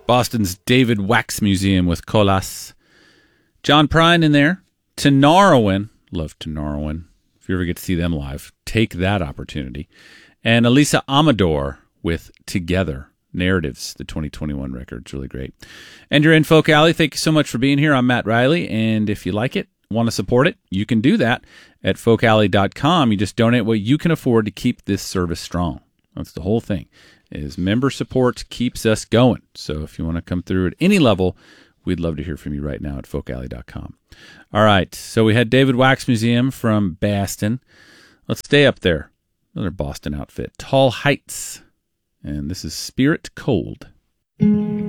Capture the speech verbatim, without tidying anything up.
Boston's David Wax Museum with Colas. John Prine in there. Tinariwen. Love Tinariwen. If you ever get to see them live, take that opportunity. And Elisa Amador with Together. Narratives, the twenty twenty-one record. It's really great. And you're in Folk Alley. Thank you so much for being here. I'm Matt Riley, and if you like it, want to support it, you can do that at folk alley dot com. You just donate what you can afford to keep this service strong. That's the whole thing, is member support keeps us going. So if you want to come through at any level, we'd love to hear from you right now at folk alley dot com. All right, so we had David Wax Museum from Boston. Let's stay up there. Another Boston outfit, Tall Heights. And this is Spirit Cold.